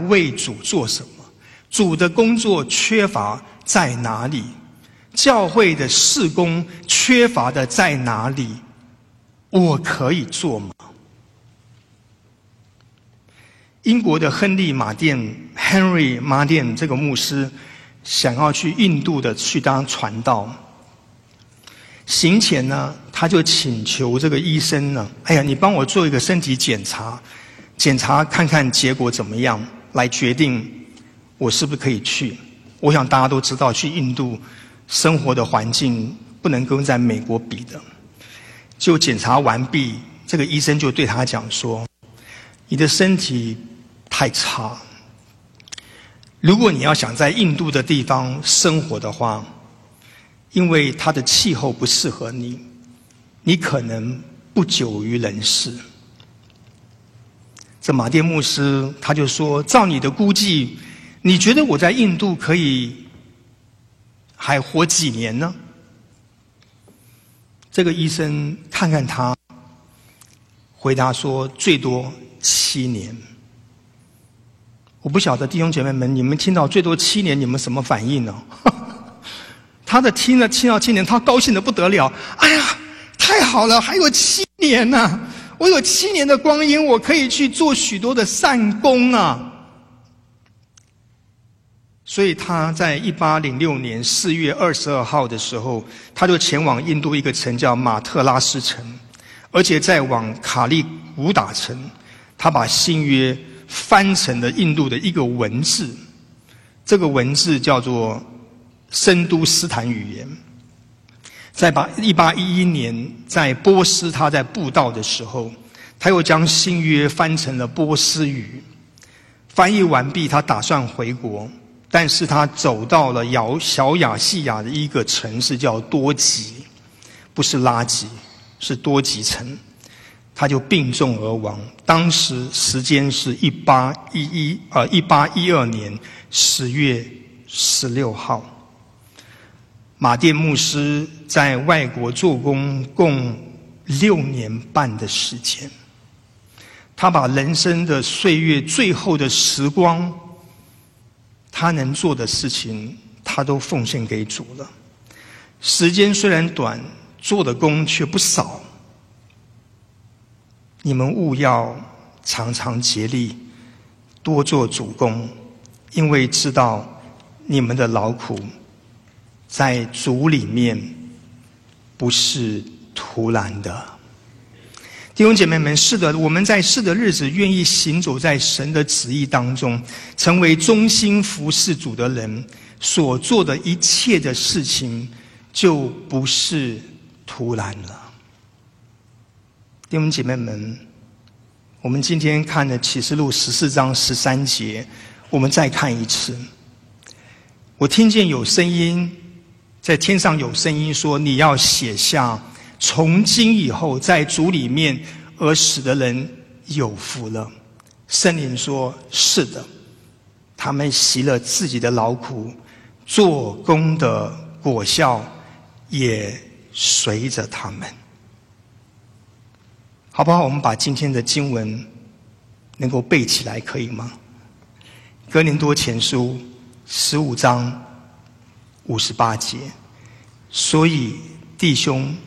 为主做什么？主的工作缺乏在哪里？教会的事工缺乏的在哪里？我可以做吗？英国的亨利马甸 Henry 马甸这个牧师想要去印度的去当传道，行前呢，他就请求这个医生呢，哎呀，你帮我做一个身体检查，检查看看结果怎么样，来决定我是不是可以去。我想大家都知道，去印度生活的环境不能跟在美国比的。就检查完毕，这个医生就对他讲说，你的身体太差，如果你要想在印度的地方生活的话，因为它的气候不适合你，你可能不久于人世。这马甸牧师他就说，照你的估计，你觉得我在印度可以还活几年呢？这个医生看看他，回答说最多7年。我不晓得弟兄姐妹们，你们听到最多7年，你们什么反应呢？他的听到7年，他高兴得不得了。哎呀，太好了，还有7年啊！我有7年的光阴，我可以去做许多的善功啊！所以他在1806年4月22号的时候，他就前往印度一个城叫马特拉斯城，而且再往卡利古打城，他把新约翻成了印度的一个文字，这个文字叫做深都斯坦语言。在1811年在波斯他在布道的时候，他又将新约翻成了波斯语。翻译完毕，他打算回国，但是他走到了小亚细亚的一个城市叫多吉，不是拉吉，是多吉城，他就病重而亡。当时时间是1812年10月16号。马甸牧师在外国做工共6年半的时间，他把人生的岁月最后的时光，他能做的事情他都奉献给主了。时间虽然短，做的工却不少。你们务要常常竭力，多做主工，因为知道你们的劳苦在主里面不是徒然的。弟兄姐妹们，是的，我们在世的日子愿意行走在神的旨意当中，成为忠心服侍主的人，所做的一切的事情就不是徒然了。弟兄姐妹们，我们今天看了启示录14章13节，我们再看一次。我听见有声音，在天上有声音说，你要写下，从今以后在主里面而死的人有福了。圣灵说，是的，他们习了自己的劳苦，做工的果效也随着他们。好不好？我们把今天的经文能够背起来，可以吗？哥林多前书15章58节，所以弟兄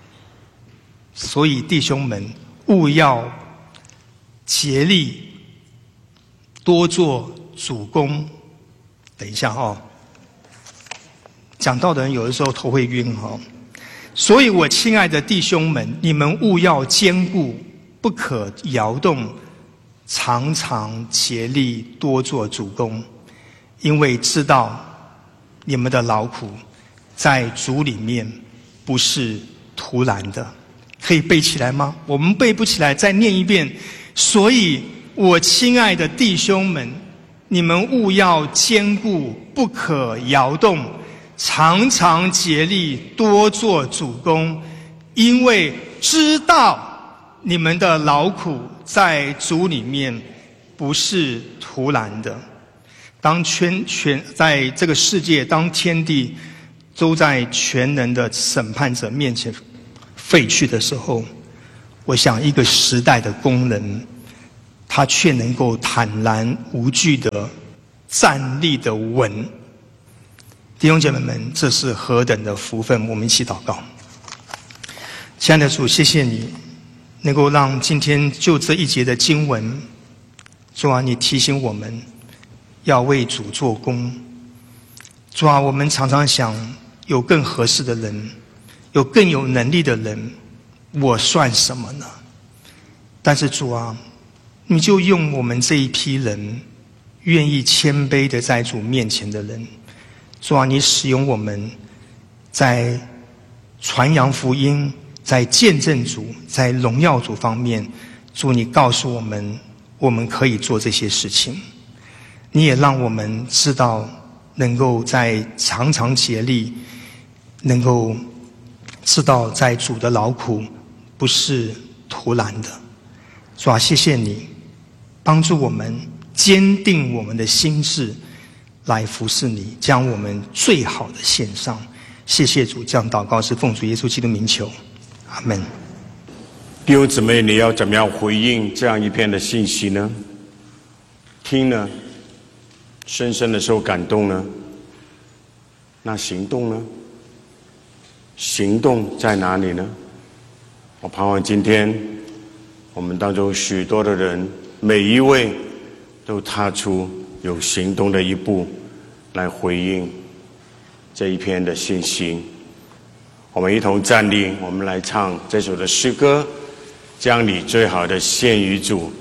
们，务要竭力多做主工。等一下哦，讲道的人有的时候头会晕哦。所以我亲爱的弟兄们，你们务要坚固，不可摇动，常常竭力多做主工，因为知道你们的劳苦在主里面不是徒然的。可以背起来吗？我们背不起来，再念一遍。所以我亲爱的弟兄们，你们务要坚固，不可摇动，常常竭力多做主工，因为知道你们的劳苦在主里面不是徒然的。当在这个世界，当天地都在全能的审判者面前废去的时候，我想一个时代的工人他却能够坦然无惧的站立的稳。弟兄姐妹们，这是何等的福分！我们一起祷告。亲爱的主，谢谢你能够让今天就这一节的经文，主啊，你提醒我们要为主做工。主啊，我们常常想有更合适的人，有更有能力的人，我算什么呢？但是主啊，你就用我们这一批人，愿意谦卑的在主面前的人，主啊，你使用我们在传扬福音，在见证主，在荣耀主方面，主你告诉我们，我们可以做这些事情。你也让我们知道，能够在常常竭力，能够知道在主的劳苦不是徒然的。主啊，谢谢你帮助我们坚定我们的心志来服侍你，将我们最好的献上。谢谢主，这样祷告是奉主耶稣基督名求，阿们。 弟兄姊妹，你要怎么样回应这样一篇的信息呢？听呢，深深的受感动呢？那行动呢？行动在哪里呢？我盼望今天我们当中许多的人，每一位都踏出有行动的一步，来回应这一篇的信息。我们一同站立，我们来唱这首的诗歌，将你最好的献于主。